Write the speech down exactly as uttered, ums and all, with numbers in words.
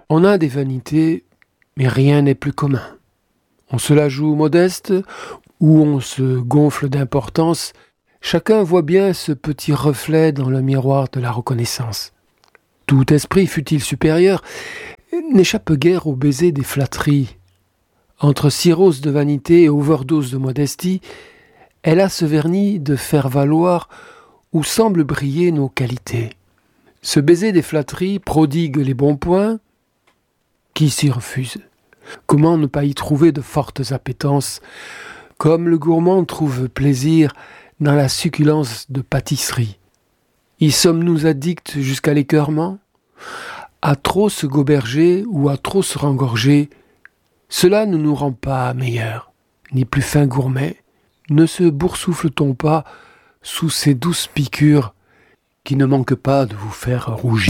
On a des vanités, mais rien n'est plus commun. On se la joue modeste ou on se gonfle d'importance. Chacun voit bien ce petit reflet dans le miroir de la reconnaissance. Tout esprit, fût-il supérieur, n'échappe guère au baiser des flatteries. Entre cirrhose de vanité et overdose de modestie, elle a ce vernis de faire valoir où semblent briller nos qualités. Ce baiser des flatteries prodigue les bons points. Qui s'y refuse ? Comment ne pas y trouver de fortes appétences, comme le gourmand trouve plaisir dans la succulence de pâtisserie. Y sommes-nous addicts jusqu'à l'écœurement ? À trop se goberger ou à trop se rengorger, cela ne nous rend pas meilleurs, ni plus fins gourmets. Ne se boursoufle-t-on pas sous ces douces piqûres qui ne manquent pas de vous faire rougir ?